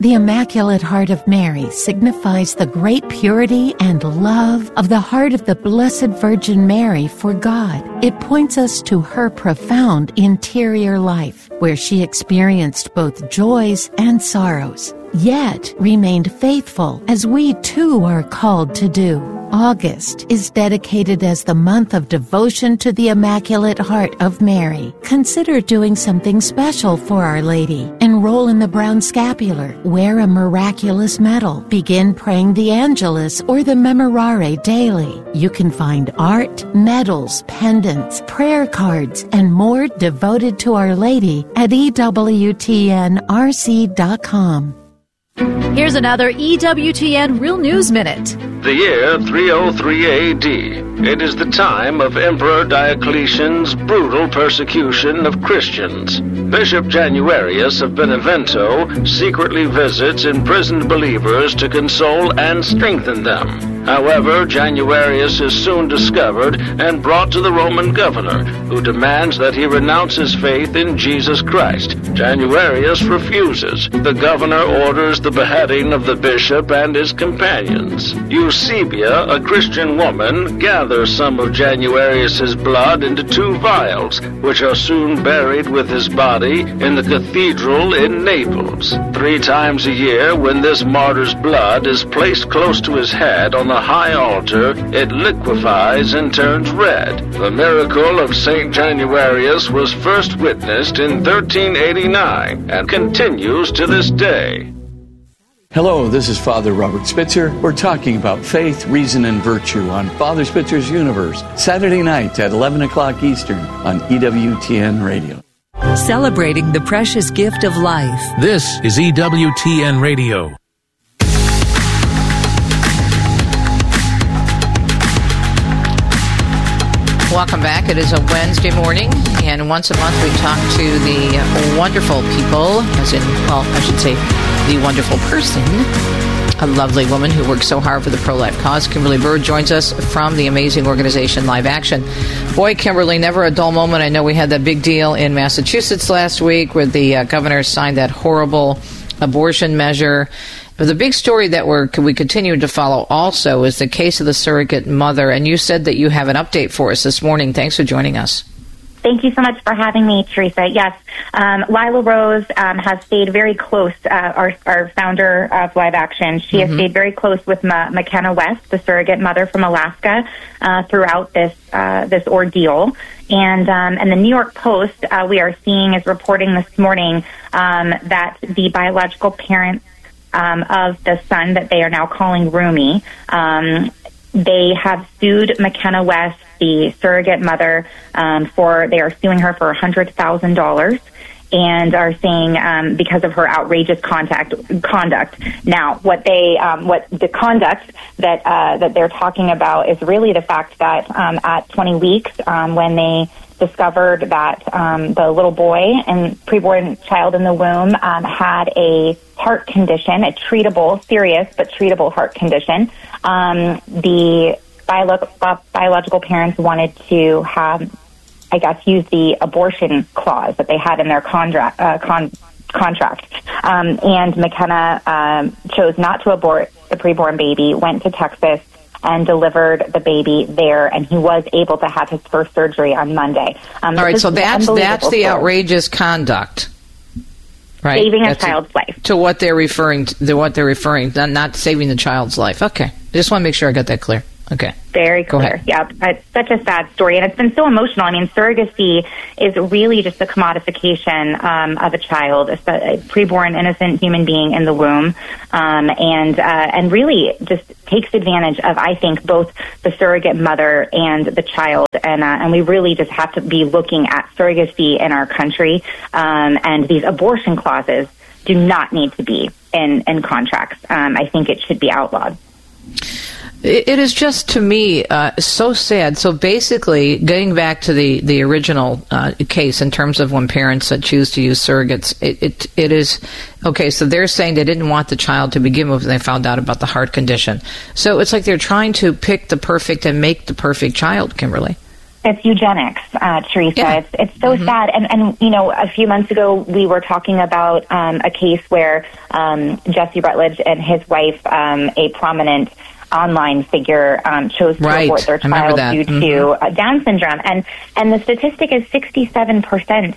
The Immaculate Heart of Mary signifies the great purity and love of the heart of the Blessed Virgin Mary for God. It points us to her profound interior life, where she experienced both joys and sorrows, yet remained faithful, as we too are called to do. August is dedicated as the month of devotion to the Immaculate Heart of Mary. Consider doing something special for Our Lady. Enroll in the Brown Scapular. Wear a miraculous medal. Begin praying the Angelus or the Memorare daily. You can find art, medals, pendants, prayer cards, and more devoted to Our Lady at EWTNRC.com. Here's another EWTN Real News Minute. The year 303 AD. It is the time of Emperor Diocletian's brutal persecution of Christians. Bishop Januarius of Benevento secretly visits imprisoned believers to console and strengthen them. However, Januarius is soon discovered and brought to the Roman governor, who demands that he renounce his faith in Jesus Christ. Januarius refuses. The governor orders the beheading of the bishop and his companions. Eusebia, a Christian woman, gathers some of Januarius's blood into 2 vials, which are soon buried with his body in the cathedral in Naples. 3 times a year, when this martyr's blood is placed close to his head on the high altar, it liquefies and turns red. The miracle of St. Januarius was first witnessed in 1389 and continues to this day. Hello, this is Father Robert Spitzer. We're talking about faith, reason, and virtue on Father Spitzer's Universe, Saturday night at 11 o'clock Eastern on EWTN Radio. Celebrating the precious gift of life. This is EWTN Radio. Welcome back. It is a Wednesday morning, and once a month we talk to the wonderful people, as in, well, I should say, the wonderful person, a lovely woman who works so hard for the pro-life cause. Kimberly Bird joins us from the amazing organization Live Action. Boy, Kimberly, never a dull moment. I know we had that big deal in Massachusetts last week where the governor signed that horrible abortion measure. But the big story that we continue to follow also is the case of the surrogate mother. And you said that you have an update for us this morning. Thanks for joining us. Thank you so much for having me, Teresa. Yes, Lila Rose has stayed very close, our founder of Live Action. She has stayed very close with McKenna West, the surrogate mother from Alaska, throughout this ordeal. And the New York Post, we are seeing, is reporting this morning that the biological parents of the son that they are now calling Rumi, they have sued McKenna West, the surrogate mother, they are suing her for $100,000 and are saying because of her outrageous conduct. Now, what the conduct that they're talking about is really the fact that at 20 weeks, when they discovered that the little boy and preborn child in the womb had a heart condition, a serious but treatable heart condition, the biological parents wanted to have, use the abortion clause that they had in their contract. And McKenna chose not to abort the preborn baby, went to Texas, and delivered the baby there, and he was able to have his first surgery on Monday. All right, so that's the outrageous conduct, right? Saving a child's life. To what they're referring to, not saving the child's life. Okay, I just want to make sure I got that clear. Okay. Very clear. Yeah, it's such a sad story, and it's been so emotional. I mean, surrogacy is really just a commodification of a child, a preborn, innocent human being in the womb, and really just takes advantage of, I think, both the surrogate mother and the child, and we really just have to be looking at surrogacy in our country, and these abortion clauses do not need to be in contracts. I think it should be outlawed. It is just, to me, so sad. So basically, getting back to the original case in terms of when parents choose to use surrogates, it is, okay, so they're saying they didn't want the child to begin with when they found out about the heart condition. So it's like they're trying to pick the perfect and make the perfect child, Kimberly. It's eugenics, Teresa. Yeah. It's so sad. And a few months ago we were talking about a case where Jesse Rutledge and his wife, a prominent online figure, chose to abort their child due to Down syndrome. And the statistic is 67%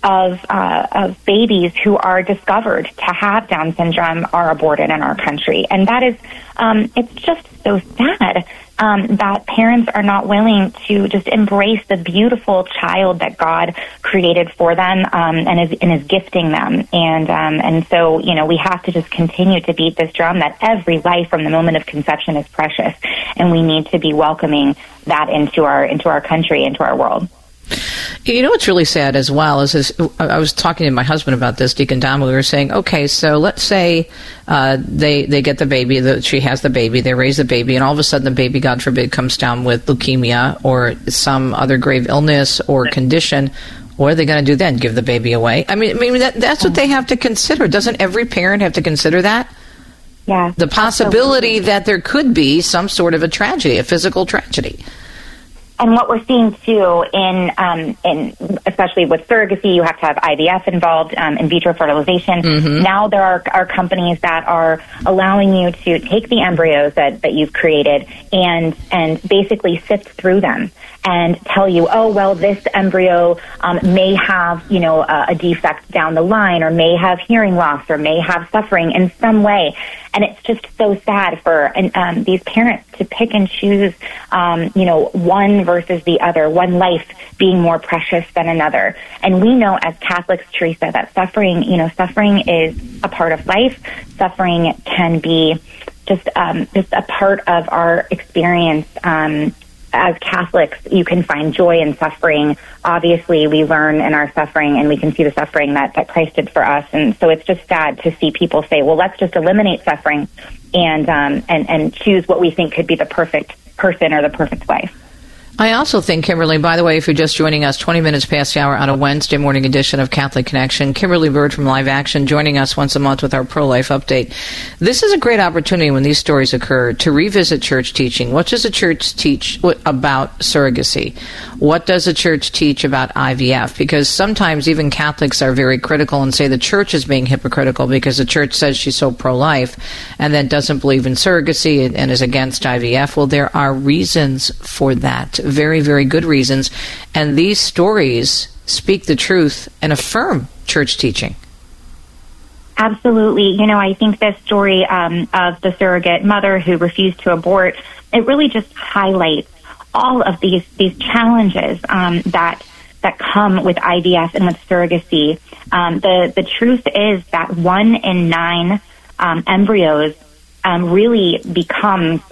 of babies who are discovered to have Down syndrome are aborted in our country. And that is, it's just so sad that parents are not willing to just embrace the beautiful child that God created for them and is gifting them. And so, we have to just continue to beat this drum that every life from the moment of conception is precious, and we need to be welcoming that into our country, into our world. You know what's really sad as well is I was talking to my husband about this, Deacon Dom. We were saying, okay, so let's say they get the baby, she has the baby, they raise the baby, and all of a sudden the baby, God forbid, comes down with leukemia or some other grave illness or condition. What are they going to do then? Give the baby away? I mean that's what they have to consider. Doesn't every parent have to consider that? Yeah. The possibility that there could be some sort of a tragedy, a physical tragedy. And what we're seeing too, in especially with surrogacy, you have to have IVF involved, in vitro fertilization. Mm-hmm. Now there are companies that are allowing you to take the embryos that you've created and basically sift through them and tell you, oh well, this embryo may have a defect down the line, or may have hearing loss, or may have suffering in some way. And it's just so sad for these parents to pick and choose, one versus the other, one life being more precious than another. And we know as Catholics, Teresa, that suffering is a part of life. Suffering can be just a part of our experience. As Catholics, you can find joy in suffering. Obviously, we learn in our suffering, and we can see the suffering that Christ did for us. And so it's just sad to see people say, well, let's just eliminate suffering and choose what we think could be the perfect person or the perfect life. I also think, Kimberly, by the way, if you're just joining us 20 minutes past the hour on a Wednesday morning edition of Catholic Connection, Kimberly Bird from Live Action joining us once a month with our pro-life update. This is a great opportunity when these stories occur to revisit church teaching. What does the church teach about surrogacy? What does the church teach about IVF? Because sometimes even Catholics are very critical and say the church is being hypocritical because the church says she's so pro-life and then doesn't believe in surrogacy and is against IVF. Well, there are reasons for that. Very, very good reasons. And these stories speak the truth and affirm church teaching. Absolutely. I think this story of the surrogate mother who refused to abort, it really just highlights all of these challenges that come with IVF and with surrogacy. The truth is that 1 in 9 embryos really becomes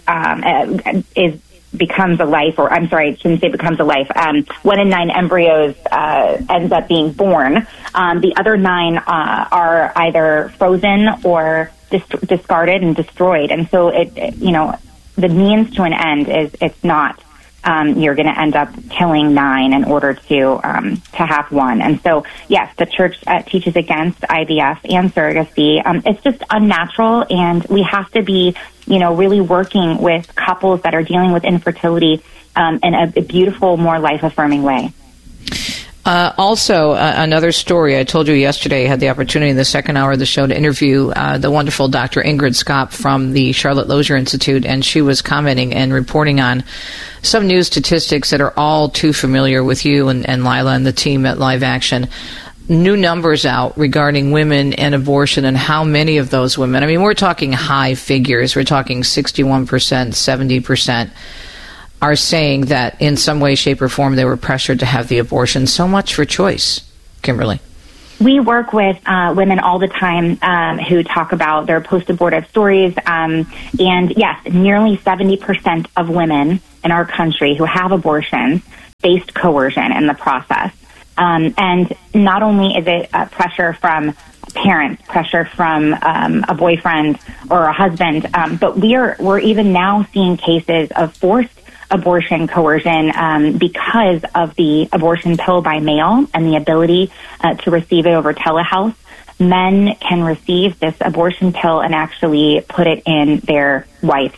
a life, or I'm sorry, I shouldn't say becomes a life. 1 in 9 embryos ends up being born. The other 9 are either frozen or discarded and destroyed. And so the means to an end is it's not you're going to end up killing 9 in order to have 1. And so, yes, the church teaches against IVF and surrogacy. It's just unnatural, and we have to be, really working with couples that are dealing with infertility in a beautiful, more life-affirming way. Also, another story. I told you yesterday I had the opportunity in the second hour of the show to interview the wonderful Dr. Ingrid Skopp from the Charlotte Lozier Institute, and she was commenting and reporting on some news statistics that are all too familiar with you and Lila and the team at Live Action. New numbers out regarding women and abortion and how many of those women, I mean, we're talking high figures. We're talking 61%, 70%. Are saying that in some way, shape, or form they were pressured to have the abortion. So much for choice, Kimberly. We work with women all the time who talk about their post-abortive stories. And yes, nearly 70% of women in our country who have abortions faced coercion in the process. And not only is it pressure from parents, pressure from a boyfriend or a husband, but we're even now seeing cases of forced abortion coercion because of the abortion pill by mail and the ability to receive it over telehealth. Men can receive this abortion pill and actually put it in their wife's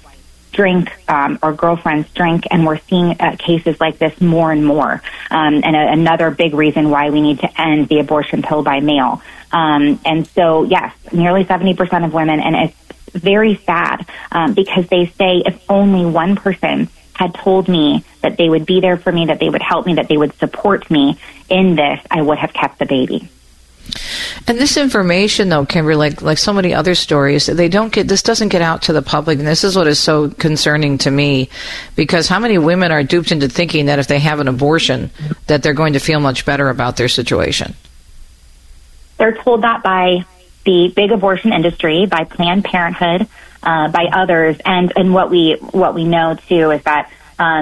drink or girlfriends drink, and we're seeing cases like this more and more. And another big reason why we need to end the abortion pill by mail. And so, yes, nearly 70% of women, and it's very sad because they say if only one person had told me that they would be there for me, that they would help me, that they would support me in this, I would have kept the baby. And this information, though, Kimberly, like so many other stories, this doesn't get out to the public, and this is what is so concerning to me, because how many women are duped into thinking that if they have an abortion, that they're going to feel much better about their situation? They're told that by the big abortion industry, by Planned Parenthood, by others, and what we know too is that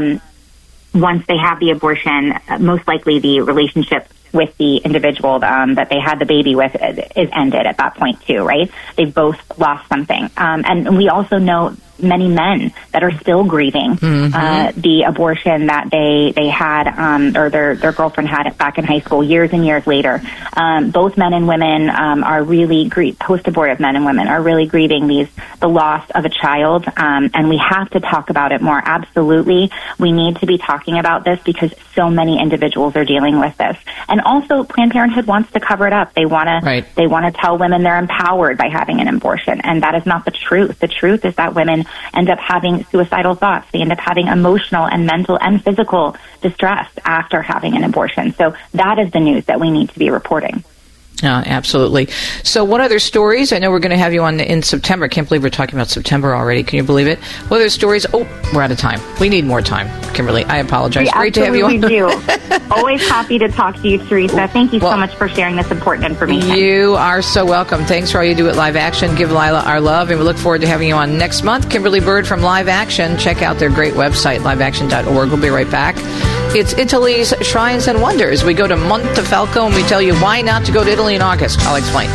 once they have the abortion, most likely the relationship with the individual that they had the baby with is ended at that point too, right? They've both lost something. And we also know many men that are still grieving the abortion that they had or their girlfriend had back in high school years and years later. Both men and women are really post-abortive men and women are really grieving the loss of a child, and we have to talk about it more. Absolutely, we need to be talking about this because so many individuals are dealing with this. And also, Planned Parenthood wants to cover it up. They want to tell women they're empowered by having an abortion, and that is not the truth. The truth is that women end up having suicidal thoughts. They end up having emotional and mental and physical distress after having an abortion. So that is the news that we need to be reporting. Absolutely. So what other stories? I know we're going to have you on in September. I can't believe we're talking about September already. Can you believe it? What other stories? Oh, we're out of time. We need more time, Kimberly. I apologize. Great to have you on. We do. Always happy to talk to you, Teresa. Thank you so much for sharing this important information. You are so welcome. Thanks for all you do at Live Action. Give Lila our love, and we look forward to having you on next month. Kimberly Bird from Live Action. Check out their great website, liveaction.org. We'll be right back. It's Italy's Shrines and Wonders. We go to Montefalco and we tell you why not to go to Italy in August. I'll explain.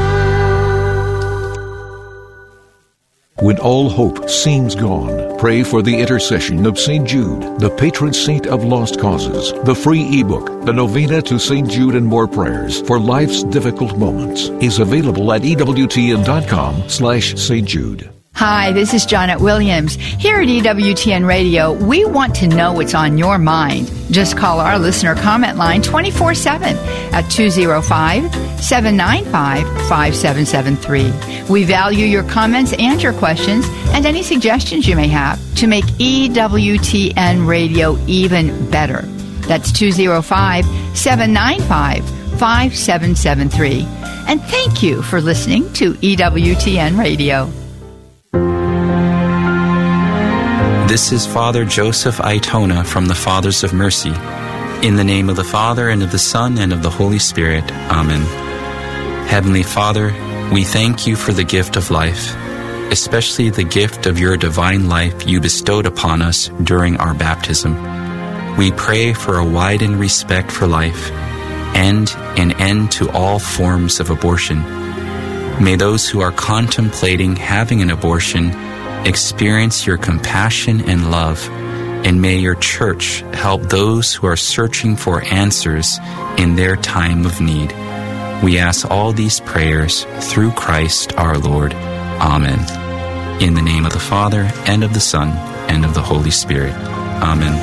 When all hope seems gone, pray for the intercession of St. Jude, the patron saint of lost causes. The free ebook, The Novena to St. Jude and More Prayers for Life's Difficult Moments, is available at EWTN.com/St. Jude. Hi, this is Janet Williams. Here at EWTN Radio, we want to know what's on your mind. Just call our listener comment line 24/7 at 205-795-5773. We value your comments and your questions and any suggestions you may have to make EWTN Radio even better. That's 205-795-5773. And thank you for listening to EWTN Radio. This is Father Joseph Aitona from the Fathers of Mercy. In the name of the Father, and of the Son, and of the Holy Spirit. Amen. Heavenly Father, we thank you for the gift of life, especially the gift of your divine life you bestowed upon us during our baptism. We pray for a widened respect for life and an end to all forms of abortion. May those who are contemplating having an abortion experience your compassion and love, and may your church help those who are searching for answers in their time of need. We ask all these prayers through Christ our Lord. Amen. In the name of the Father, and of the Son, and of the Holy Spirit. Amen.